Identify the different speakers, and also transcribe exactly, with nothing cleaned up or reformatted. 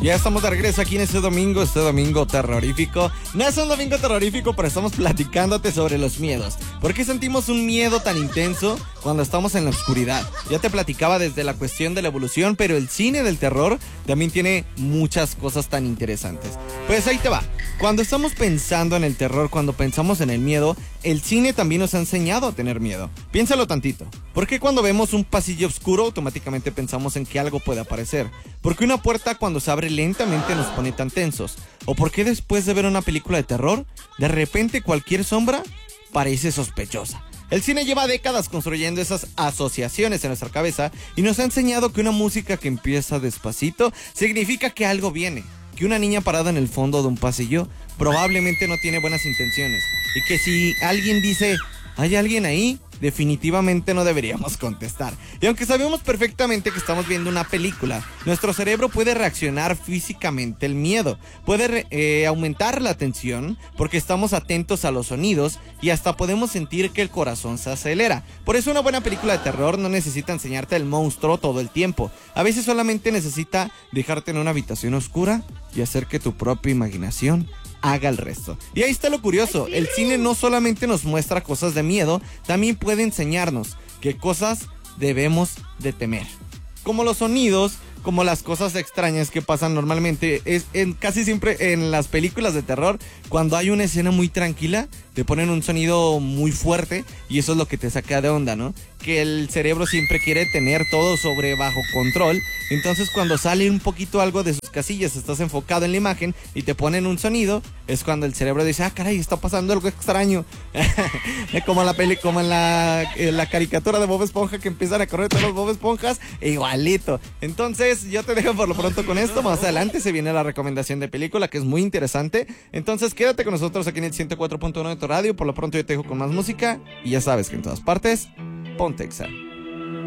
Speaker 1: Ya estamos de regreso aquí en este domingo, este domingo terrorífico. No es un domingo terrorífico, pero estamos platicándote sobre los miedos. ¿Por qué sentimos un miedo tan intenso cuando estamos en la oscuridad? Ya te platicaba desde la cuestión de la evolución, pero el cine del terror también tiene muchas cosas tan interesantes. Pues ahí te va. Cuando estamos pensando en el terror, cuando pensamos en el miedo, el cine también nos ha enseñado a tener miedo. Piénsalo tantito. ¿Por qué cuando vemos un pasillo oscuro automáticamente pensamos en que algo puede aparecer? ¿Por qué una puerta cuando se abre lentamente nos pone tan tensos? ¿O por qué después de ver una película de terror, de repente cualquier sombra parece sospechosa? El cine lleva décadas construyendo esas asociaciones en nuestra cabeza y nos ha enseñado que una música que empieza despacito significa que algo viene. Que una niña parada en el fondo de un pasillo probablemente no tiene buenas intenciones. Y que si alguien dice, ¿hay alguien ahí?, definitivamente no deberíamos contestar. Y aunque sabemos perfectamente que estamos viendo una película, nuestro cerebro puede reaccionar físicamente al miedo. Puede eh, aumentar la tensión porque estamos atentos a los sonidos y hasta podemos sentir que el corazón se acelera. Por eso una buena película de terror no necesita enseñarte el monstruo todo el tiempo. A veces solamente necesita dejarte en una habitación oscura y hacer que tu propia imaginación haga el resto. Y ahí está lo curioso, el cine no solamente nos muestra cosas de miedo, también puede enseñarnos qué cosas debemos de temer. Como los sonidos, como las cosas extrañas que pasan normalmente, es en, casi siempre en las películas de terror, cuando hay una escena muy tranquila, te ponen un sonido muy fuerte y eso es lo que te saca de onda, ¿no? Que el cerebro siempre quiere tener todo sobre bajo control. Entonces cuando sale un poquito algo de sus casillas, estás enfocado en la imagen y te ponen un sonido, es cuando el cerebro dice, ah, caray, está pasando algo extraño. Como la peli, como en la, en la caricatura de Bob Esponja, que empiezan a correr todos los Bob Esponjas, igualito. Entonces yo te dejo por lo pronto con esto. Más adelante se viene la recomendación de película, que es muy interesante. Entonces quédate con nosotros aquí en el ciento cuatro punto uno de tu radio. Por lo pronto yo te dejo con más música y ya sabes que en todas partes, ponte Exa.